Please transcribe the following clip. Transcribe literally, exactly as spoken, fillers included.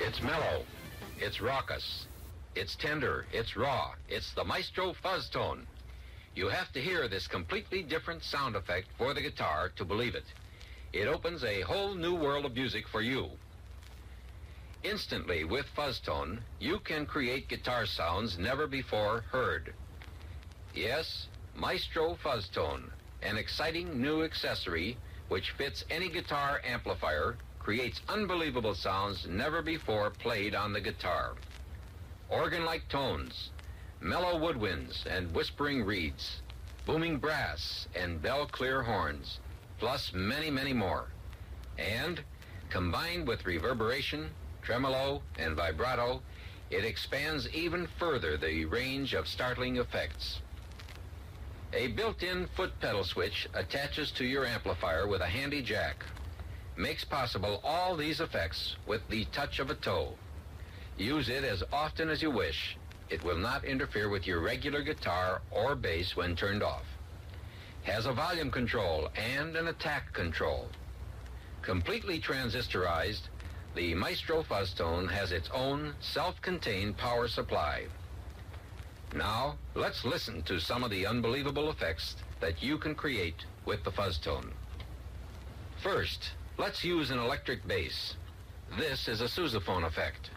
It's mellow. It's raucous. It's tender. It's raw. It's the Maestro Fuzz Tone. You have to hear this completely different sound effect for the guitar to believe it. It opens a whole new world of music for you. Instantly, with Fuzz Tone, you can create guitar sounds never before heard. Yes, Maestro Fuzz Tone, an exciting new accessory which fits any guitar amplifier, creates unbelievable sounds never before played on the guitar. Organ-like tones, mellow woodwinds and whispering reeds, booming brass and bell-clear horns, plus many, many more. And, combined with reverberation, tremolo, and vibrato, it expands even further the range of startling effects. A built-in foot pedal switch attaches to your amplifier with a handy jack. Makes possible all these effects with the touch of a toe. Use it as often as you wish. It will not interfere with your regular guitar or bass when turned off. Has a volume control and an attack control. Completely transistorized, the Maestro Fuzz Tone has its own self-contained power supply. Now, let's listen to some of the unbelievable effects that you can create with the Fuzz Tone. First, let's use an electric bass. This is a sousaphone effect.